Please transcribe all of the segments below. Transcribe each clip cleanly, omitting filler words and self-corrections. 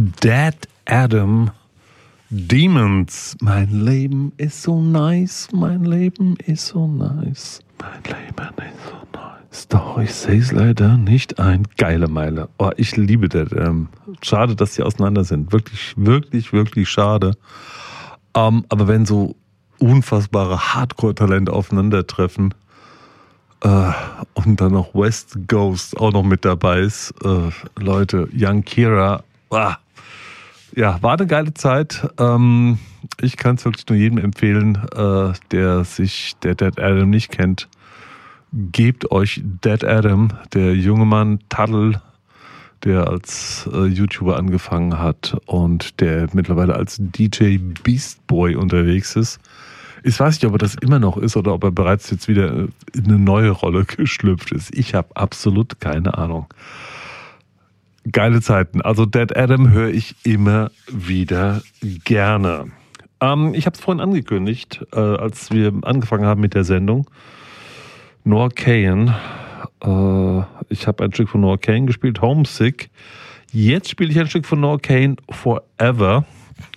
Dead Adam Demons. Mein Leben ist so nice, mein Leben ist so nice, mein Leben ist so nice. Doch ich sehe es leider nicht ein. Geile Meile. Oh, ich liebe Dead Adam. Schade, dass sie auseinander sind. Wirklich, wirklich, wirklich schade. Aber wenn so unfassbare Hardcore-Talente aufeinandertreffen und dann noch West Ghost auch noch mit dabei ist, Leute, Young Kira, ja, war eine geile Zeit. Ich kann es wirklich nur jedem empfehlen, der Dead Adam nicht kennt. Gebt euch Dead Adam, der junge Mann Tuttle, der als YouTuber angefangen hat und der mittlerweile als DJ Beast Boy unterwegs ist. Ich weiß nicht, ob er das immer noch ist oder ob er bereits jetzt wieder in eine neue Rolle geschlüpft ist. Ich habe absolut keine Ahnung. Geile Zeiten. Also Dead Adam höre ich immer wieder gerne. Ich habe es vorhin angekündigt, als wir angefangen haben mit der Sendung. Noah Kahan. Ich habe ein Stück von Noah Kahan gespielt, Homesick. Jetzt spiele ich ein Stück von Noah Kahan, Forever.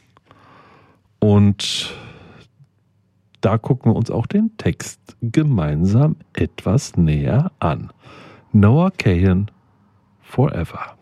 Und da gucken wir uns auch den Text gemeinsam etwas näher an. Noah Kahan, Forever.